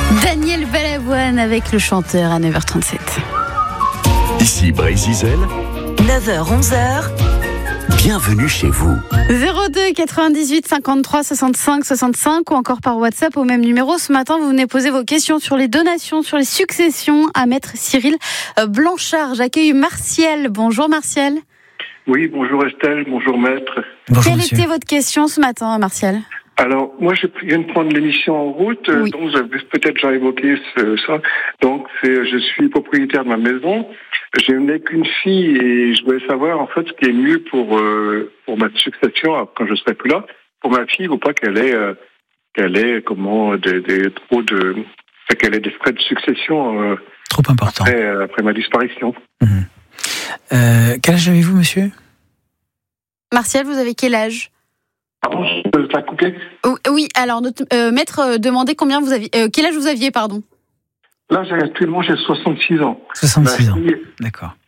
Daniel Balavoine avec le chanteur à 9h37. Ici Brésil, 9h-11h, bienvenue chez vous. 02 98 53 65 65 ou encore par WhatsApp au même numéro. Ce matin, vous venez poser vos questions sur les donations, sur les successions à maître Cyril Blanchard. J'accueille Martial. Bonjour Martial. Oui, bonjour Estelle, bonjour maître. Bonjour, Quelle monsieur. était votre question ce matin, Martial? Alors, moi, je viens de prendre l'émission en route, Oui. donc j'avais peut-être déjà évoqué ça. Donc, je suis propriétaire de ma maison. Je n'ai qu'une fille et je voulais savoir, en fait, ce qui est mieux pour ma succession quand je serai plus là. Pour ma fille, il ne faut pas qu'elle ait qu'elle ait des frais de succession Trop important. après ma disparition. Quel âge avez-vous, monsieur? Martial, vous avez quel âge? Pardon, je peux pas couper? Oui, alors maître demandait combien vous aviez, quel âge vous aviez, pardon. Là, actuellement, j'ai 66 ans. 66 ans. Ma fille, D'accord.